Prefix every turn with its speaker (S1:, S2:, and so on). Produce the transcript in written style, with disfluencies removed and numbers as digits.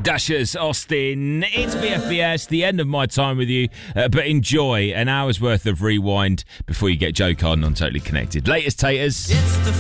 S1: Dashers, Austin, it's BFBS, the end of my time with you, but enjoy an hour's worth of rewind before you get Joe Carden on Totally Connected. Latest taters.
S2: It's the